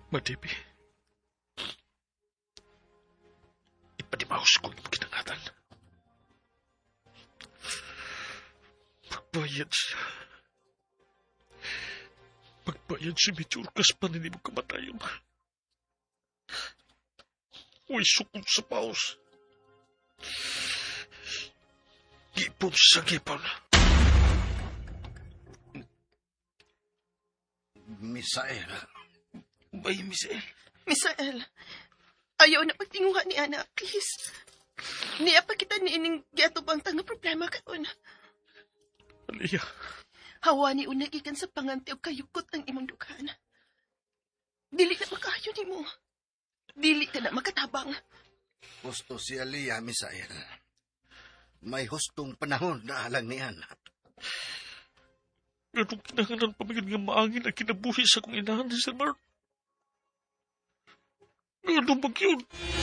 Madibi. Ipadimaos ko yung kinangatan. Pagbayad siya. Pagbayad si Michurkas pa nini mo kamatayon. Uy, sukod sa paus. Gipon sa gipon. Misael. Bay, Misael. Misael, ayaw na pagtinguha ni Ana, please. Niya pa kita niining giatubang nga problema karon. Aliyah. Hawa ni unay gikan sa panganti o kayukot ang imong dughan. Dili na makayo ni mo. Dili ka na makatabang. Gusto si Aliyah, Misael. May hustong panahon na alang ni Ana. Ganong kinanganan pamigin nga maangin ang kinabuhi sa kong inahan ni Sir Mark. Ganong mag yun.